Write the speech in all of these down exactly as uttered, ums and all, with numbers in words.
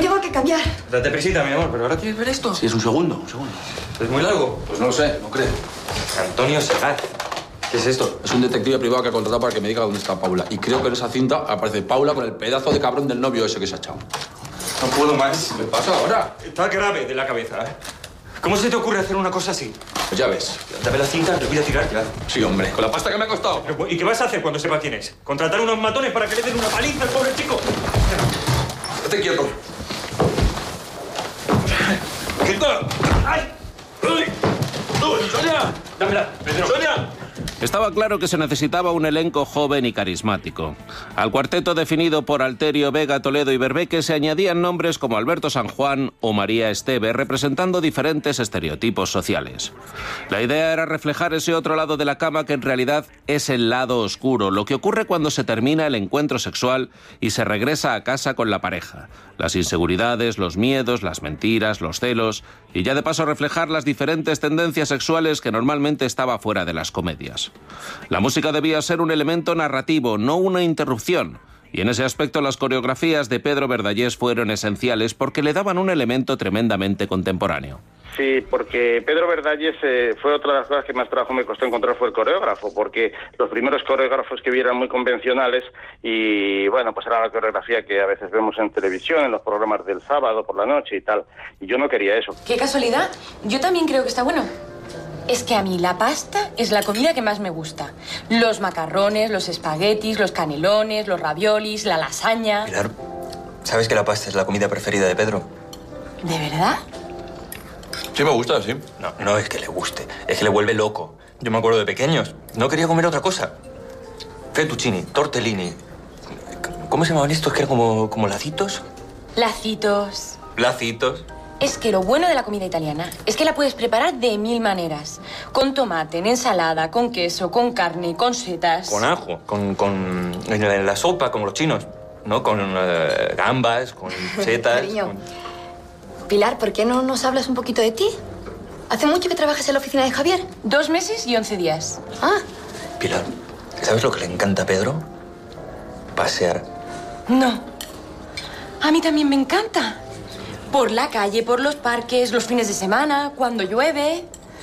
tengo que cambiar. Date prisita, mi amor, pero ahora quieres ver esto. Sí, es un segundo, un segundo. ¿Es muy largo? Pues no lo sé, no creo. Antonio Segat. ¿Qué es esto? Es un detective privado que ha contratado para que me diga dónde está Paula. Y creo que en esa cinta aparece Paula con el pedazo de cabrón del novio ese que se ha echado. No puedo más. ¿Qué pasa ahora? Está grave de la cabeza, ¿eh? ¿Cómo se te ocurre hacer una cosa así? Pues ya ves. Dame la cinta, te voy a tirar ya. Sí, hombre. Con la pasta que me ha costado. ¿Y qué vas a hacer cuando sepa quién es? ¿Contratar unos matones para que le den una paliza al pobre chico? Estate quieto. ¡Quieto! ¡Ay! ¡Uy! ¡Uy! ¡Sonia! ¡Dámela, Pedro! ¡Sonia! Estaba claro que se necesitaba un elenco joven y carismático. Al cuarteto definido por Alterio, Vega, Toledo y Berbeque se añadían nombres como Alberto San Juan o María Esteve, representando diferentes estereotipos sociales. La idea era reflejar ese otro lado de la cama que en realidad es el lado oscuro, lo que ocurre cuando se termina el encuentro sexual y se regresa a casa con la pareja. Las inseguridades, los miedos, las mentiras, los celos y ya de paso reflejar las diferentes tendencias sexuales que normalmente estaba fuera de las comedias. La música debía ser un elemento narrativo, no una interrupción. Y en ese aspecto las coreografías de Pedro Verdallés fueron esenciales porque le daban un elemento tremendamente contemporáneo. Sí, porque Pedro Verdallés eh, fue otra de las cosas que más trabajo me costó encontrar, fue el coreógrafo, porque los primeros coreógrafos que vi eran muy convencionales y, bueno, pues era la coreografía que a veces vemos en televisión, en los programas del sábado por la noche y tal, y yo no quería eso. ¡Qué casualidad! Yo también creo que está bueno. Es que a mí la pasta es la comida que más me gusta. Los macarrones, los espaguetis, los canelones, los raviolis, la lasaña... Pilar, ¿sabes que la pasta es la comida preferida de Pedro? ¿De verdad? Sí me gusta, sí. No, no es que le guste, es que le vuelve loco. Yo me acuerdo de pequeños, no quería comer otra cosa. Fettuccini, tortellini... ¿Cómo se llamaban estos que eran como, como lacitos? Lacitos... Lacitos... Es que lo bueno de la comida italiana es que la puedes preparar de mil maneras. Con tomate, en ensalada, con queso, con carne, con setas... Con ajo, con, con en la sopa, como los chinos, ¿no? Con uh, gambas, con setas... Cariño, con... Pilar, ¿por qué no nos hablas un poquito de ti? ¿Hace mucho que trabajas en la oficina de Javier? Dos meses y once días. Ah. Pilar, ¿sabes lo que le encanta a Pedro? Pasear. No. A mí también me encanta. Por la calle, por los parques, los fines de semana, cuando llueve.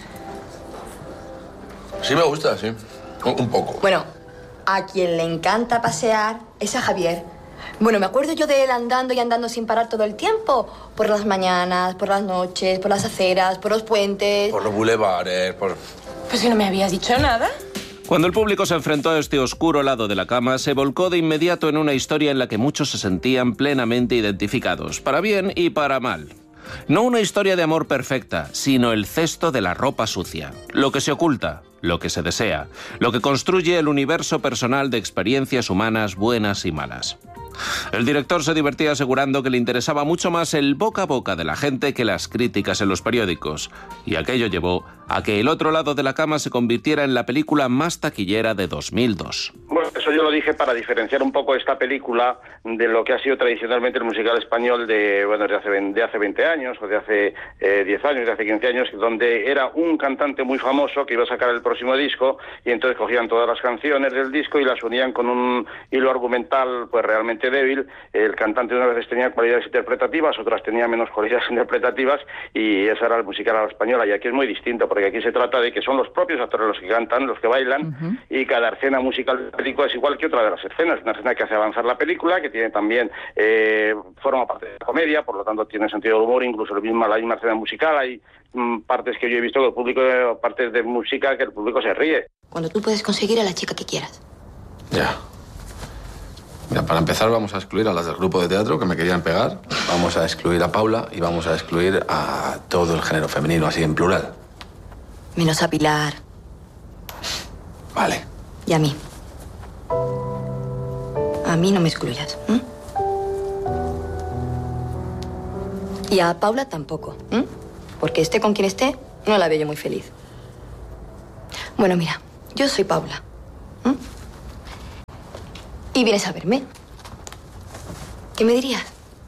Sí me gusta, sí. Un, un poco. Bueno, a quien le encanta pasear es a Javier. Bueno, me acuerdo yo de él andando y andando sin parar todo el tiempo. Por las mañanas, por las noches, por las aceras, por los puentes... Por los bulevares, por... Pues que no me habías dicho nada. Cuando el público se enfrentó a este oscuro lado de la cama, se volcó de inmediato en una historia en la que muchos se sentían plenamente identificados, para bien y para mal. No una historia de amor perfecta, sino el cesto de la ropa sucia, lo que se oculta, lo que se desea, lo que construye el universo personal de experiencias humanas buenas y malas. El director se divertía asegurando que le interesaba mucho más el boca a boca de la gente que las críticas en los periódicos, y aquello llevó a que El otro lado de la cama se convirtiera en la película más taquillera de dos mil dos. Bueno, eso yo lo dije para diferenciar un poco esta película de lo que ha sido tradicionalmente el musical español de, bueno, de hace, de hace veinte años, o de hace eh, diez años, de hace quince años, donde era un cantante muy famoso que iba a sacar el próximo disco, y entonces cogían todas las canciones del disco y las unían con un hilo argumental pues realmente débil. El cantante unas veces tenía cualidades interpretativas, otras tenía menos cualidades interpretativas, y esa era el musical a la española. Y aquí es muy distinto, porque aquí se trata de que son los propios actores los que cantan, los que bailan, uh-huh. Y cada escena musical de la película es igual que otra de las escenas. Una escena que hace avanzar la película, que tiene también, eh, forma parte de la comedia, por lo tanto tiene sentido del humor, incluso la misma, la misma escena musical. Hay mm, partes que yo he visto que el público, partes de música que el público se ríe. Cuando tú puedes conseguir a la chica que quieras. Ya. Mira, para empezar vamos a excluir a las del grupo de teatro que me querían pegar, vamos a excluir a Paula y vamos a excluir a todo el género femenino, así en plural. Menos a Pilar. Vale. Y a mí. A mí no me excluyas. ¿eh? Y a Paula tampoco. ¿eh? Porque esté con quien esté, no la veo yo muy feliz. Bueno, mira, yo soy Paula. ¿eh? Y vienes a verme. ¿Qué me dirías?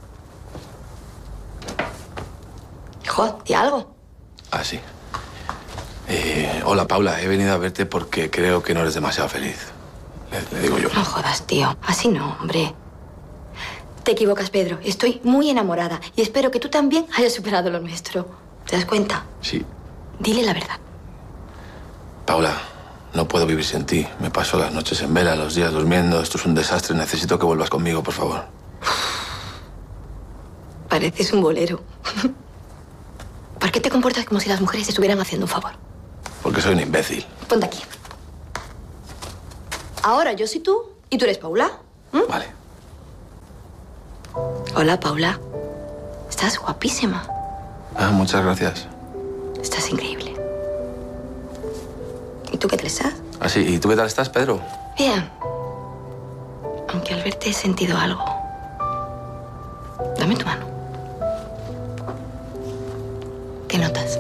Hijo, di algo. Ah, sí. Eh, hola, Paula. He venido a verte porque creo que no eres demasiado feliz. Le, le digo yo. No jodas, tío. Así no, hombre. Te equivocas, Pedro. Estoy muy enamorada y espero que tú también hayas superado lo nuestro. ¿Te das cuenta? Sí. Dile la verdad. Paula, no puedo vivir sin ti. Me paso las noches en vela, los días durmiendo. Esto es un desastre. Necesito que vuelvas conmigo, por favor. Pareces un bolero. ¿Por qué te comportas como si las mujeres te estuvieran haciendo un favor? Porque soy un imbécil. Ponte aquí. Ahora yo soy tú y tú eres Paula. ¿Mm? Vale. Hola, Paula. Estás guapísima. Ah, muchas gracias. Estás increíble. ¿Y tú qué tal estás? Ah, sí. ¿Y tú qué tal estás, Pedro? Bien. Aunque al verte he sentido algo. Dame tu mano. ¿Qué notas?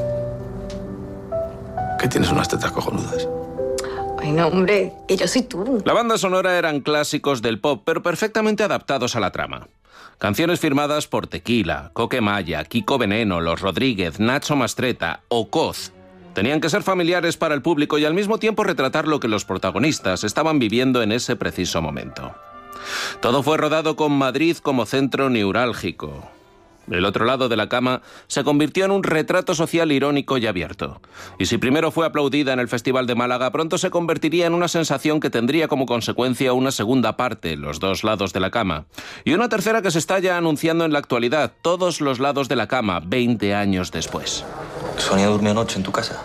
Que tienes unas tetas cojonudas. Ay, no, hombre, que yo soy tú. La banda sonora eran clásicos del pop, pero perfectamente adaptados a la trama. Canciones firmadas por Tequila, Coque Maya, Kiko Veneno, Los Rodríguez, Nacho Mastretta o Coz. Tenían que ser familiares para el público y al mismo tiempo retratar lo que los protagonistas estaban viviendo en ese preciso momento. Todo fue rodado con Madrid como centro neurálgico. El otro lado de la cama se convirtió en un retrato social irónico y abierto. Y si primero fue aplaudida en el Festival de Málaga, pronto se convertiría en una sensación que tendría como consecuencia una segunda parte, Los dos lados de la cama. Y una tercera que se está ya anunciando en la actualidad, Todos los lados de la cama, veinte años después. ¿Sonia durmió anoche en tu casa?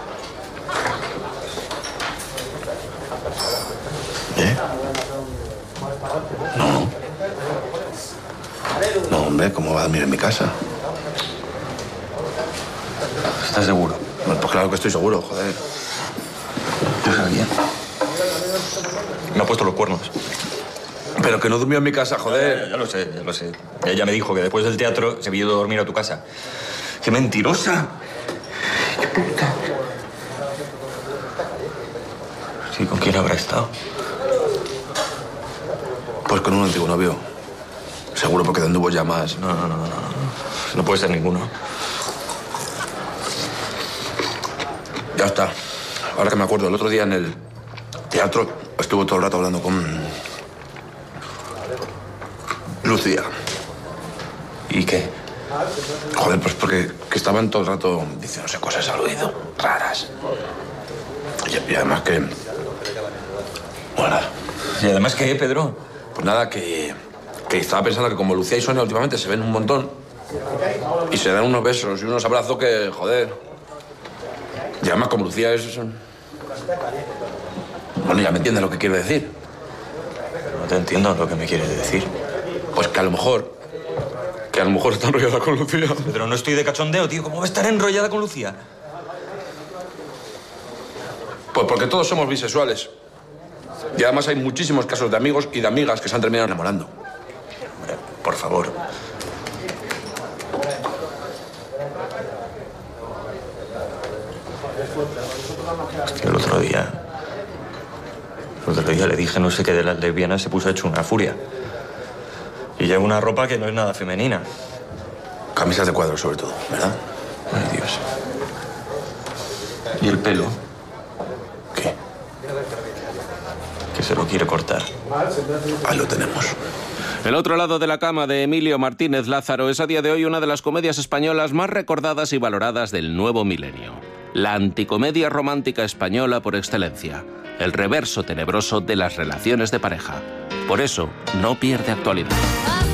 ¿Eh? No. No, hombre, ¿cómo va a dormir en mi casa? ¿Estás seguro? Bueno, pues claro que estoy seguro, joder. Yo sabía. Me ha puesto los cuernos. Pero que no durmió en mi casa, joder. Ya, ya lo sé, ya lo sé. Ella me dijo que después del teatro se había ido a dormir a tu casa. ¡Qué mentirosa! ¡Qué puta! Sí, ¿con quién habrá estado? Pues con un antiguo novio. Seguro porque te anduvo ya más. No, no, no, no, no. No puede ser ninguno. Ya está. Ahora que me acuerdo, el otro día en el teatro estuvo todo el rato hablando con Lucía. ¿Y qué? Joder, pues porque que estaban todo el rato diciéndose cosas al oído, raras. Y, y además que... Bueno, nada. ¿Y además qué, Pedro? Pues nada, que... Que estaba pensando que como Lucía y Sonia últimamente se ven un montón y se dan unos besos y unos abrazos que, joder. Y además como Lucía es... Bueno, ya me entiendes lo que quiero decir. No te entiendo lo que me quieres decir. Pues que a lo mejor... Que a lo mejor está enrollada con Lucía. Pedro, no estoy de cachondeo, tío. ¿Cómo va a estar enrollada con Lucía? Pues porque todos somos bisexuales. Y además hay muchísimos casos de amigos y de amigas que se han terminado enamorando. Por favor. Hostia, el otro día... El otro día le dije no sé qué de las lesbianas, se puso hecho una furia. Y lleva una ropa que no es nada femenina. Camisas de cuadros, sobre todo, ¿verdad? Ay, Dios. ¿Y el pelo? ¿Qué? Que se lo quiere cortar. Ahí lo tenemos. El otro lado de la cama de Emilio Martínez Lázaro es a día de hoy una de las comedias españolas más recordadas y valoradas del nuevo milenio. La anticomedia romántica española por excelencia. El reverso tenebroso de las relaciones de pareja. Por eso, no pierde actualidad.